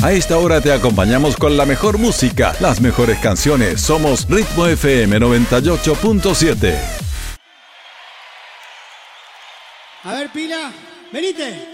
A esta hora te acompañamos con la mejor música, las mejores canciones. Somos Ritmo FM 98.7. A ver, Pila, venite.